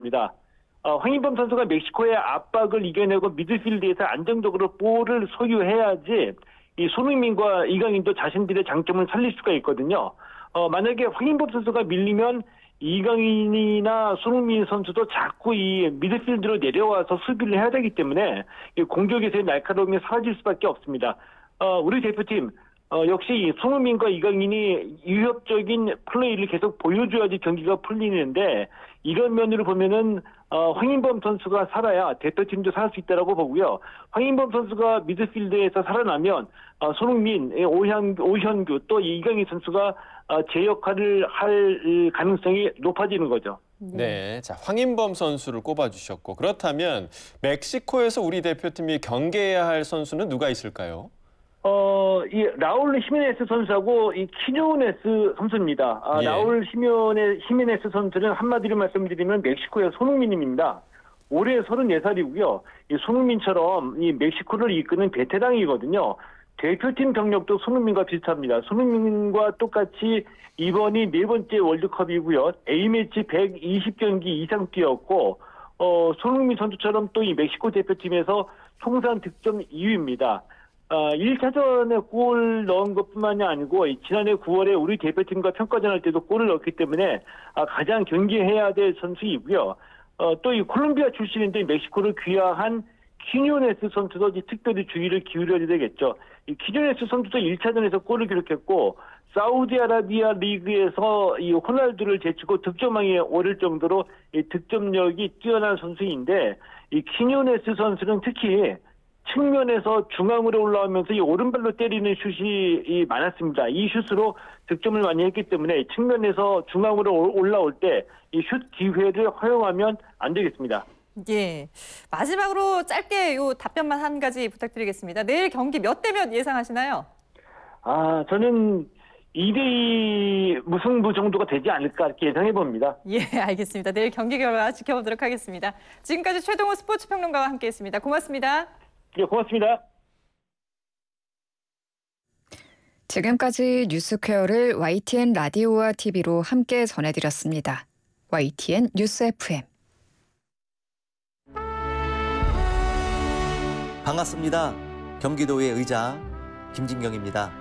있습니다. 황인범 선수가 멕시코의 압박을 이겨내고 미드필드에서 안정적으로 볼을 소유해야지 이 손흥민과 이강인도 자신들의 장점을 살릴 수가 있거든요. 만약에 황인범 선수가 밀리면 이강인이나 손흥민 선수도 자꾸 이 미드필드로 내려와서 수비를 해야 되기 때문에 공격에서의 날카로움이 사라질 수밖에 없습니다. 우리 대표팀 역시 손흥민과 이강인이 위협적인 플레이를 계속 보여줘야지 경기가 풀리는데 이런 면으로 보면은 황인범 선수가 살아야 대표팀도 살 수 있다라고 보고요. 황인범 선수가 미드필드에서 살아나면 손흥민, 오현규 또 이강인 선수가 제 역할을 할 가능성이 높아지는 거죠. 네, 자 황인범 선수를 꼽아주셨고 그렇다면 멕시코에서 우리 대표팀이 경계해야 할 선수는 누가 있을까요? 이 라울 히메네스 선수하고 이 키뉴네스 선수입니다. 예. 라울 히메네스 선수는 한마디로 말씀드리면 멕시코의 손흥민입니다. 올해 34살이고요. 이 손흥민처럼 이 멕시코를 이끄는 베테랑이거든요. 대표팀 경력도 손흥민과 비슷합니다. 손흥민과 똑같이 이번이 4번째 월드컵이고요. A매치 120경기 이상 뛰었고 손흥민 선수처럼 또 이 멕시코 대표팀에서 통산 득점 2위입니다. 1차전에 골 넣은 것뿐만이 아니고 지난해 9월에 우리 대표팀과 평가전 할 때도 골을 넣었기 때문에 가장 경계해야 될 선수이고요. 또 이 콜롬비아 출신인데 멕시코를 귀화한 키뉴네스 선수도 특별히 주의를 기울여야 되겠죠. 이 키뉴네스 선수도 1차전에서 골을 기록했고 사우디아라비아 리그에서 이 호날두를 제치고 득점왕에 오를 정도로 이 득점력이 뛰어난 선수인데 이 키뉴네스 선수는 특히 측면에서 중앙으로 올라오면서 이 오른발로 때리는 슛이 많았습니다. 이 슛으로 득점을 많이 했기 때문에 측면에서 중앙으로 올라올 때 이 슛 기회를 허용하면 안 되겠습니다. 예. 마지막으로 짧게 요 답변만 한 가지 부탁드리겠습니다. 내일 경기 몇 대 몇 예상하시나요? 저는 2대2 무승부 정도가 되지 않을까 이렇게 예상해 봅니다. 예, 알겠습니다. 내일 경기 결과 지켜보도록 하겠습니다. 지금까지 최동호 스포츠평론가와 함께했습니다. 고맙습니다. 예, 고맙습니다. 지금까지 뉴스퀘어를 YTN 라디오와 TV로 함께 전해드렸습니다. YTN 뉴스 FM. 반갑습니다. 경기도의 의장 김진경입니다.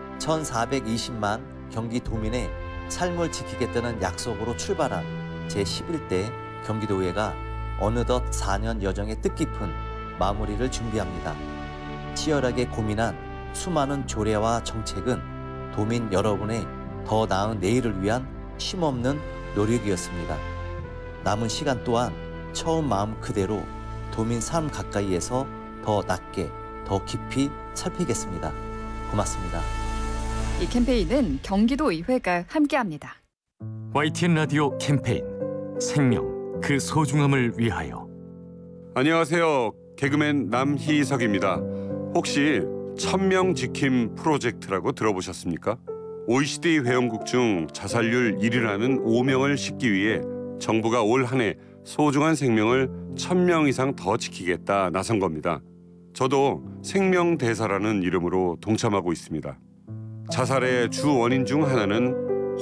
1420만 경기도민의 삶을 지키겠다는 약속으로 출발한 제11대 경기도의회가 어느덧 4년 여정의 뜻깊은 마무리를 준비합니다. 치열하게 고민한 수많은 조례와 정책은 도민 여러분의 더 나은 내일을 위한 쉼없는 노력이었습니다. 남은 시간 또한 처음 마음 그대로 도민 삶 가까이에서 더 낮게, 더 깊이 살피겠습니다. 고맙습니다. 이 캠페인은 경기도의회가 함께합니다. YTN 라디오 캠페인 생명, 그 소중함을 위하여. 안녕하세요. 개그맨 남희석입니다. 혹시 천명 지킴 프로젝트라고 들어보셨습니까? OECD 회원국 중 자살률 1위라는 오명을 싣기 위해 정부가 올 한 해 소중한 생명을 1000명 이상 더 지키겠다 나선 겁니다. 저도 생명대사라는 이름으로 동참하고 있습니다. 자살의 주 원인 중 하나는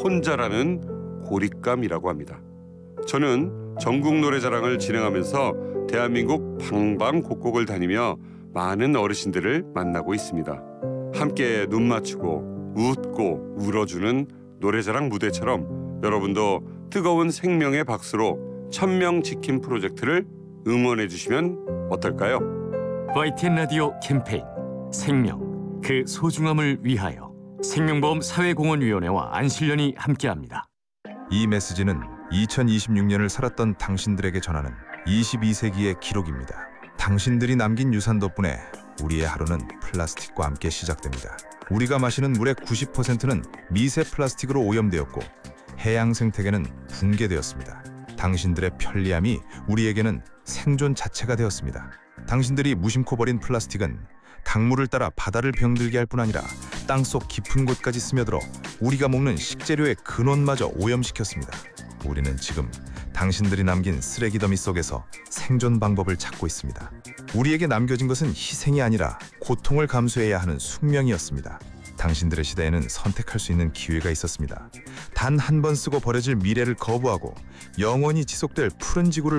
혼자라는 고립감이라고 합니다. 저는 전국 노래자랑을 진행하면서 대한민국 방방곡곡을 다니며 많은 어르신들을 만나고 있습니다. 함께 눈 맞추고 웃고 울어주는 노래자랑 무대처럼 여러분도 뜨거운 생명의 박수로 1000명 지킴 프로젝트를 응원해 주시면 어떨까요? YTN 라디오 캠페인 생명, 그 소중함을 위하여. 생명보험 사회공헌위원회와 안실련이 함께합니다. 이 메시지는 2026년을 살았던 당신들에게 전하는 22세기의 기록입니다. 당신들이 남긴 유산 덕분에 우리의 하루는 플라스틱과 함께 시작됩니다. 우리가 마시는 물의 90%는 미세 플라스틱으로 오염되었고 해양 생태계는 붕괴되었습니다. 당신들의 편리함이 우리에게는 생존 자체가 되었습니다. 당신들이 무심코 버린 플라스틱은 강물을 따라 바다를 병들게 할 뿐 아니라 땅속 깊은 곳까지 스며들어 우리가 먹는 식재료의 근원마저 오염시켰습니다. 우리는 지금 당신들이 남긴 쓰레기 더미 속에서 생존 방법을 찾고 있습니다. 우리에게 남겨진 것은 희생이 아니라 고통을 감수해야 하는 숙명이었습니다. 당신들의 시대에는 선택할 수 있는 기회가 있었습니다. 단 한 번 쓰고 버려질 미래를 거부하고 영원히 지속될 푸른 지구를